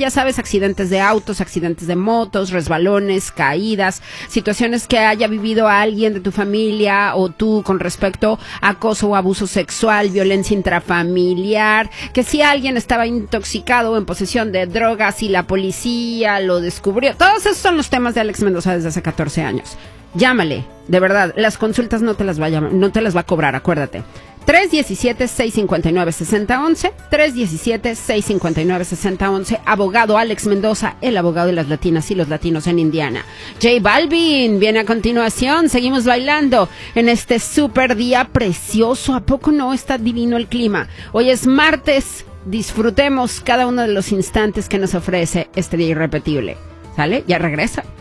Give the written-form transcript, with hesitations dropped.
ya sabes, accidentes de autos, accidentes de motos, resbalones, caídas, situaciones que haya vivido alguien de tu familia o tú con respecto a acoso o abuso sexual, violencia intrafamiliar, que si alguien estaba intoxicado o en posesión de drogas y la policía lo descubrió. Todos esos son los temas de Alex Mendoza desde hace 14 años. Llámale, de verdad, las consultas no te las va a cobrar, acuérdate. 317-659-6011, 317-659-6011, abogado Alex Mendoza, el abogado de las latinas y los latinos en Indiana. J Balvin viene a continuación, seguimos bailando en este súper día precioso, ¿a poco no? Está divino el clima. Hoy es martes, disfrutemos cada uno de los instantes que nos ofrece este día irrepetible. ¿Sale? Ya regresa.